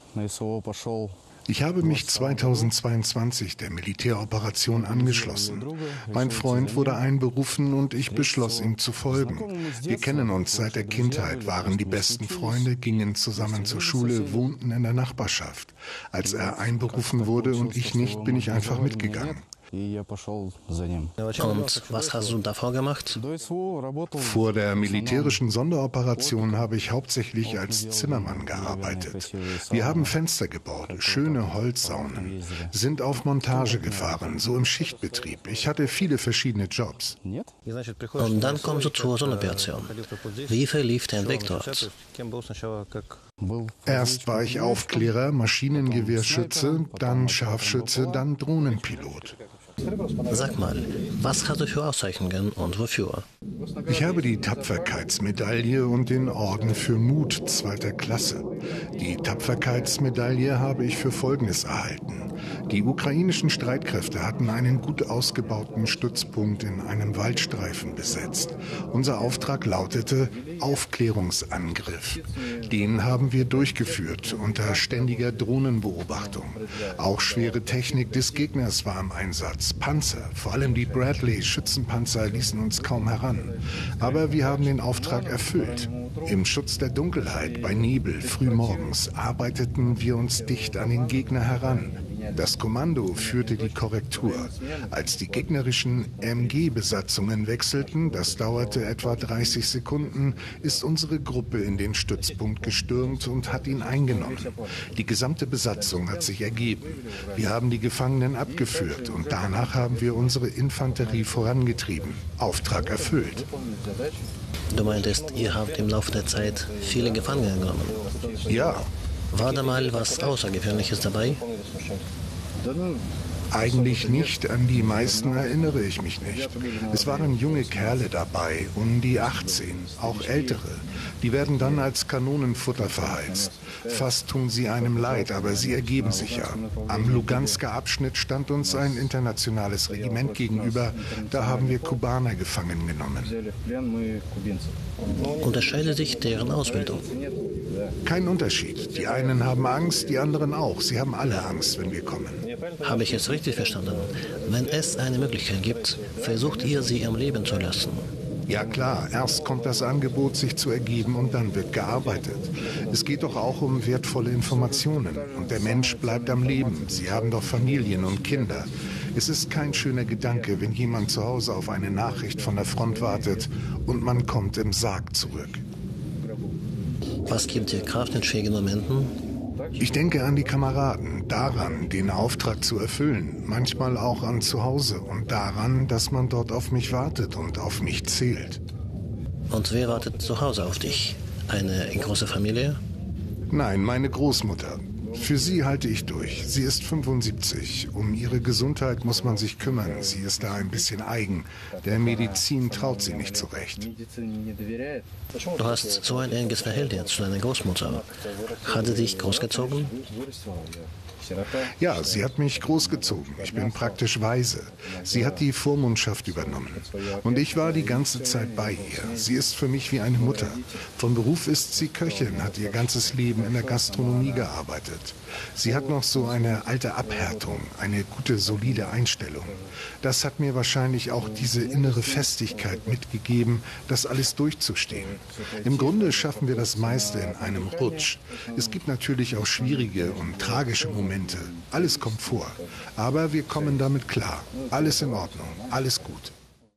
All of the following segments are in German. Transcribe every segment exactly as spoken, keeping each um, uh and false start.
Ich habe mich zweitausendzweiundzwanzig der Militäroperation angeschlossen. Mein Freund wurde einberufen und ich beschloss, ihm zu folgen. Wir kennen uns seit der Kindheit, waren die besten Freunde, gingen zusammen zur Schule, wohnten in der Nachbarschaft. Als er einberufen wurde und ich nicht, bin ich einfach mitgegangen. Und was hast du davor gemacht? Vor der militärischen Sonderoperation habe ich hauptsächlich als Zimmermann gearbeitet. Wir haben Fenster gebaut, schöne Holzsaunen, sind auf Montage gefahren, so im Schichtbetrieb. Ich hatte viele verschiedene Jobs. Und dann kommst du zur Sonderoperation. Wie verlief dein Weg dort? Erst war ich Aufklärer, Maschinengewehrschütze, dann Scharfschütze, dann Drohnenpilot. Sag mal, was hast du für Auszeichnungen und wofür? Ich habe die Tapferkeitsmedaille und den Orden für Mut zweiter Klasse. Die Tapferkeitsmedaille habe ich für Folgendes erhalten. Die ukrainischen Streitkräfte hatten einen gut ausgebauten Stützpunkt in einem Waldstreifen besetzt. Unser Auftrag lautete Aufklärungsangriff. Den haben wir durchgeführt unter ständiger Drohnenbeobachtung. Auch schwere Technik des Gegners war im Einsatz. Panzer, vor allem die Bradley-Schützenpanzer, ließen uns kaum heran. Aber wir haben den Auftrag erfüllt. Im Schutz der Dunkelheit, bei Nebel, frühmorgens, arbeiteten wir uns dicht an den Gegner heran. Das Kommando führte die Korrektur. Als die gegnerischen M G-Besatzungen wechselten, das dauerte etwa dreißig Sekunden, ist unsere Gruppe in den Stützpunkt gestürmt und hat ihn eingenommen. Die gesamte Besatzung hat sich ergeben. Wir haben die Gefangenen abgeführt und danach haben wir unsere Infanterie vorangetrieben. Auftrag erfüllt. Du meintest, ihr habt im Laufe der Zeit viele Gefangene genommen. Ja. War da mal was Außergewöhnliches dabei? Eigentlich nicht, an die meisten erinnere ich mich nicht. Es waren junge Kerle dabei, um die achtzehn, auch ältere. Die werden dann als Kanonenfutter verheizt. Fast tun sie einem leid, aber sie ergeben sich ja. Am Lugansker Abschnitt stand uns ein internationales Regiment gegenüber. Da haben wir Kubaner gefangen genommen. Unterscheidet sich deren Ausbildung? Kein Unterschied. Die einen haben Angst, die anderen auch. Sie haben alle Angst, wenn wir kommen. Habe ich es richtig verstanden? Wenn es eine Möglichkeit gibt, versucht ihr, sie am Leben zu lassen? Ja klar, erst kommt das Angebot, sich zu ergeben und dann wird gearbeitet. Es geht doch auch um wertvolle Informationen. Und der Mensch bleibt am Leben. Sie haben doch Familien und Kinder. Es ist kein schöner Gedanke, wenn jemand zu Hause auf eine Nachricht von der Front wartet und man kommt im Sarg zurück. Was gibt dir Kraft in schwierigen Momenten? Ich denke an die Kameraden, daran, den Auftrag zu erfüllen, manchmal auch an zu Hause und daran, dass man dort auf mich wartet und auf mich zählt. Und wer wartet zu Hause auf dich? Eine große Familie? Nein, meine Großmutter. Für sie halte ich durch. Sie ist fünfundsiebzig. Um ihre Gesundheit muss man sich kümmern. Sie ist da ein bisschen eigen. Der Medizin traut sie nicht zurecht. Du hast so ein enges Verhältnis zu deiner Großmutter. Hat sie dich großgezogen? Ja, sie hat mich großgezogen. Ich bin praktisch Waise. Sie hat die Vormundschaft übernommen. Und ich war die ganze Zeit bei ihr. Sie ist für mich wie eine Mutter. Von Beruf ist sie Köchin, hat ihr ganzes Leben in der Gastronomie gearbeitet. Sie hat noch so eine alte Abhärtung, eine gute, solide Einstellung. Das hat mir wahrscheinlich auch diese innere Festigkeit mitgegeben, das alles durchzustehen. Im Grunde schaffen wir das meiste in einem Rutsch. Es gibt natürlich auch schwierige und tragische Momente. Alles kommt vor. Aber wir kommen damit klar. Alles in Ordnung. Alles gut.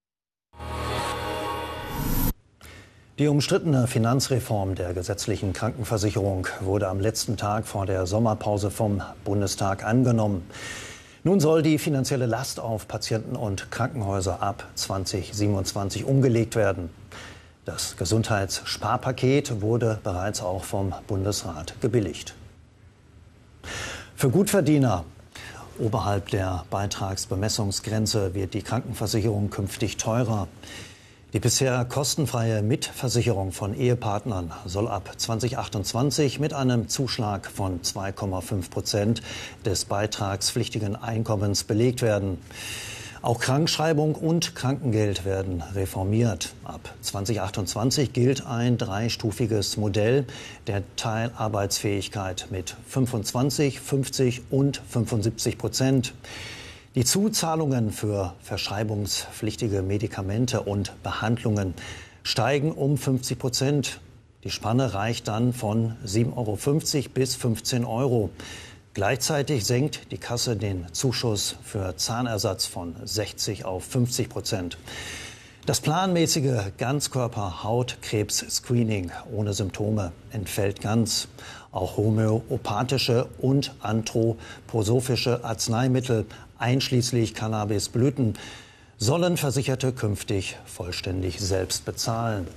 Die umstrittene Finanzreform der gesetzlichen Krankenversicherung wurde am letzten Tag vor der Sommerpause vom Bundestag angenommen. Nun soll die finanzielle Last auf Patienten und Krankenhäuser ab zweitausendsiebenundzwanzig umgelegt werden. Das Gesundheitssparpaket wurde bereits auch vom Bundesrat gebilligt. Für Gutverdiener oberhalb der Beitragsbemessungsgrenze wird die Krankenversicherung künftig teurer. Die bisher kostenfreie Mitversicherung von Ehepartnern soll ab zweitausendachtundzwanzig mit einem Zuschlag von zwei Komma fünf Prozent des beitragspflichtigen Einkommens belegt werden. Auch Krankschreibung und Krankengeld werden reformiert. Ab zweitausendachtundzwanzig gilt ein dreistufiges Modell der Teilarbeitsfähigkeit mit fünfundzwanzig, fünfzig und fünfundsiebzig Prozent. Die Zuzahlungen für verschreibungspflichtige Medikamente und Behandlungen steigen um fünfzig Prozent. Die Spanne reicht dann von sieben Euro fünfzig bis fünfzehn Euro. Gleichzeitig senkt die Kasse den Zuschuss für Zahnersatz von sechzig auf fünfzig Prozent. Das planmäßige Ganzkörper-Hautkrebs-Screening ohne Symptome entfällt ganz. Auch homöopathische und anthroposophische Arzneimittel, einschließlich Cannabisblüten, sollen Versicherte künftig vollständig selbst bezahlen.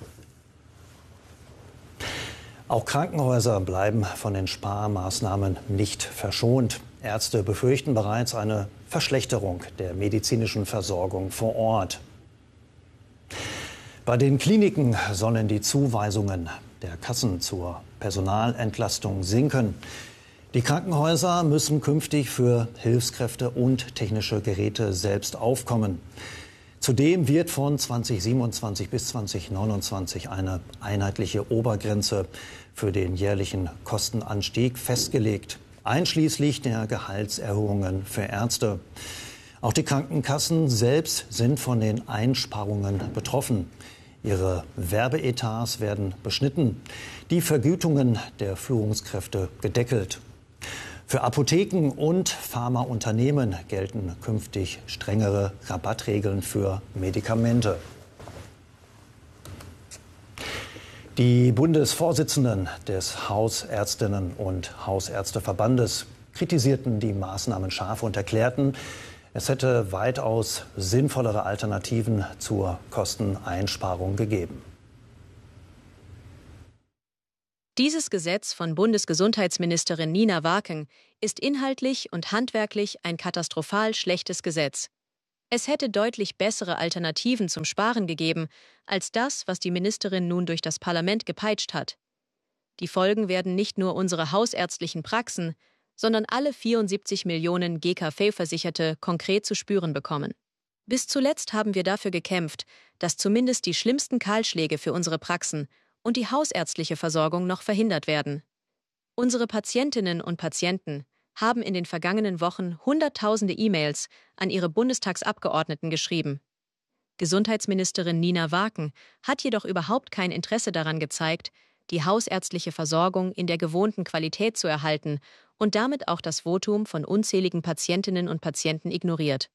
Auch Krankenhäuser bleiben von den Sparmaßnahmen nicht verschont. Ärzte befürchten bereits eine Verschlechterung der medizinischen Versorgung vor Ort. Bei den Kliniken sollen die Zuweisungen der Kassen zur Personalentlastung sinken. Die Krankenhäuser müssen künftig für Hilfskräfte und technische Geräte selbst aufkommen. Zudem wird von zweitausendsiebenundzwanzig bis zweitausendneunundzwanzig eine einheitliche Obergrenze für den jährlichen Kostenanstieg festgelegt, einschließlich der Gehaltserhöhungen für Ärzte. Auch die Krankenkassen selbst sind von den Einsparungen betroffen. Ihre Werbeetats werden beschnitten, die Vergütungen der Führungskräfte gedeckelt. Für Apotheken und Pharmaunternehmen gelten künftig strengere Rabattregeln für Medikamente. Die Bundesvorsitzenden des Hausärztinnen- und Hausärzteverbandes kritisierten die Maßnahmen scharf und erklärten, es hätte weitaus sinnvollere Alternativen zur Kosteneinsparung gegeben. Dieses Gesetz von Bundesgesundheitsministerin Nina Waken ist inhaltlich und handwerklich ein katastrophal schlechtes Gesetz. Es hätte deutlich bessere Alternativen zum Sparen gegeben, als das, was die Ministerin nun durch das Parlament gepeitscht hat. Die Folgen werden nicht nur unsere hausärztlichen Praxen, sondern alle vierundsiebzig Millionen G K V-Versicherte konkret zu spüren bekommen. Bis zuletzt haben wir dafür gekämpft, dass zumindest die schlimmsten Kahlschläge für unsere Praxen und die hausärztliche Versorgung noch verhindert werden. Unsere Patientinnen und Patienten haben in den vergangenen Wochen Hunderttausende E-Mails an ihre Bundestagsabgeordneten geschrieben. Gesundheitsministerin Nina Waken hat jedoch überhaupt kein Interesse daran gezeigt, die hausärztliche Versorgung in der gewohnten Qualität zu erhalten und damit auch das Votum von unzähligen Patientinnen und Patienten ignoriert.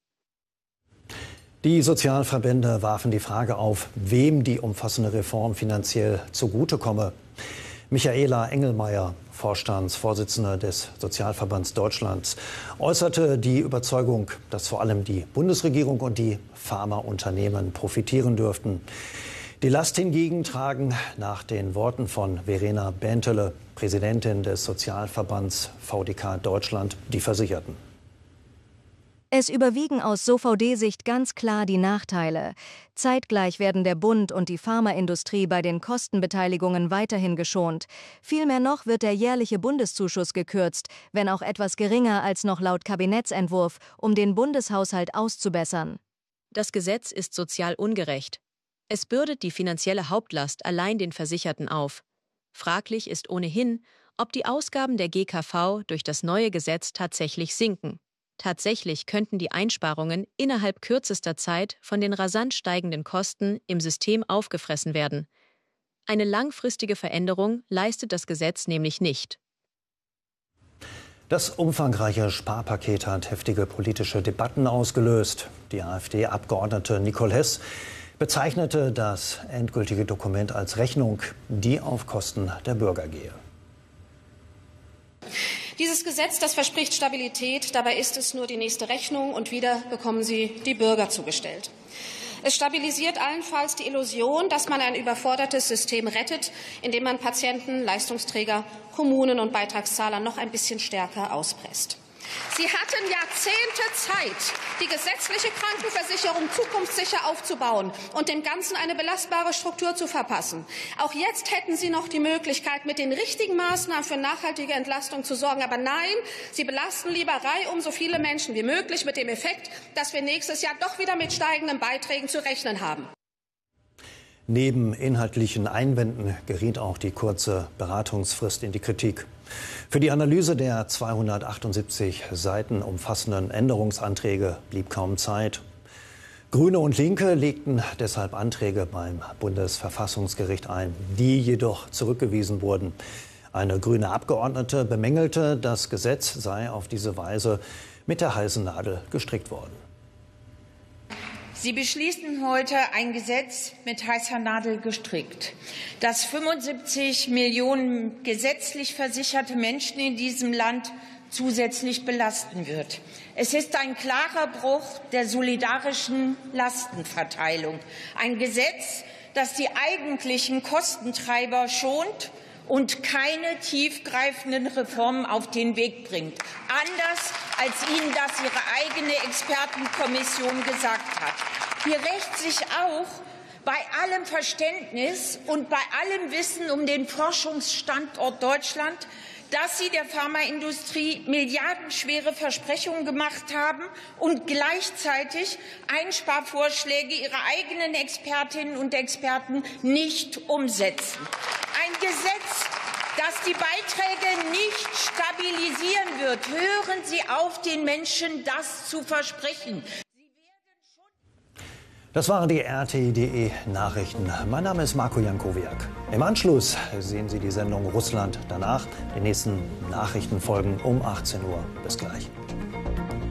Die Sozialverbände warfen die Frage auf, wem die umfassende Reform finanziell zugutekomme. Michaela Engelmeier, Vorstandsvorsitzende des Sozialverbands Deutschlands, äußerte die Überzeugung, dass vor allem die Bundesregierung und die Pharmaunternehmen profitieren dürften. Die Last hingegen tragen nach den Worten von Verena Bentele, Präsidentin des Sozialverbands V D K Deutschland, die Versicherten. Es überwiegen aus S O V D-Sicht ganz klar die Nachteile. Zeitgleich werden der Bund und die Pharmaindustrie bei den Kostenbeteiligungen weiterhin geschont. Vielmehr noch wird der jährliche Bundeszuschuss gekürzt, wenn auch etwas geringer als noch laut Kabinettsentwurf, um den Bundeshaushalt auszubessern. Das Gesetz ist sozial ungerecht. Es bürdet die finanzielle Hauptlast allein den Versicherten auf. Fraglich ist ohnehin, ob die Ausgaben der G K V durch das neue Gesetz tatsächlich sinken. Tatsächlich könnten die Einsparungen innerhalb kürzester Zeit von den rasant steigenden Kosten im System aufgefressen werden. Eine langfristige Veränderung leistet das Gesetz nämlich nicht. Das umfangreiche Sparpaket hat heftige politische Debatten ausgelöst. Die AfD-Abgeordnete Nicole Hess bezeichnete das endgültige Dokument als Rechnung, die auf Kosten der Bürger gehe. Dieses Gesetz, das verspricht Stabilität, dabei ist es nur die nächste Rechnung und wieder bekommen sie die Bürger zugestellt. Es stabilisiert allenfalls die Illusion, dass man ein überfordertes System rettet, indem man Patienten, Leistungsträger, Kommunen und Beitragszahler noch ein bisschen stärker auspresst. Sie hatten Jahrzehnte Zeit, die gesetzliche Krankenversicherung zukunftssicher aufzubauen und dem Ganzen eine belastbare Struktur zu verpassen. Auch jetzt hätten Sie noch die Möglichkeit, mit den richtigen Maßnahmen für nachhaltige Entlastung zu sorgen. Aber nein, Sie belasten lieber reihum so viele Menschen wie möglich mit dem Effekt, dass wir nächstes Jahr doch wieder mit steigenden Beiträgen zu rechnen haben. Neben inhaltlichen Einwänden geriet auch die kurze Beratungsfrist in die Kritik. Für die Analyse der zweihundertachtundsiebzig Seiten umfassenden Änderungsanträge blieb kaum Zeit. Grüne und Linke legten deshalb Anträge beim Bundesverfassungsgericht ein, die jedoch zurückgewiesen wurden. Eine grüne Abgeordnete bemängelte, das Gesetz sei auf diese Weise mit der heißen Nadel gestrickt worden. Sie beschließen heute ein Gesetz mit heißer Nadel gestrickt, das fünfundsiebzig Millionen gesetzlich versicherte Menschen in diesem Land zusätzlich belasten wird. Es ist ein klarer Bruch der solidarischen Lastenverteilung. Ein Gesetz, das die eigentlichen Kostentreiber schont und keine tiefgreifenden Reformen auf den Weg bringt. Anders als Ihnen das Ihre eigene Expertenkommission gesagt hat. Hier rächt sich auch bei allem Verständnis und bei allem Wissen um den Forschungsstandort Deutschland, dass Sie der Pharmaindustrie milliardenschwere Versprechungen gemacht haben und gleichzeitig Einsparvorschläge Ihrer eigenen Expertinnen und Experten nicht umsetzen. Ein Gesetz, das die Beiträge nicht stabilisieren wird. Hören Sie auf, den Menschen das zu versprechen. Das waren die R T I punkt D E Nachrichten. Mein Name ist Marco Jankowiak. Im Anschluss sehen Sie die Sendung Russland. Danach die nächsten Nachrichten folgen um achtzehn Uhr. Bis gleich.